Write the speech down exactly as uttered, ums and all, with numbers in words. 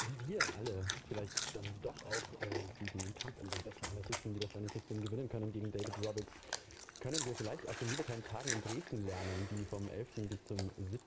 wie wir alle vielleicht dann doch auch äh, diesen Kampf um den besten aller System, die das eine System gewinnen können gegen David Roberts, können wir vielleicht aus den wiederkehrenden Tagen in Dresden lernen, die vom elften bis zum siebten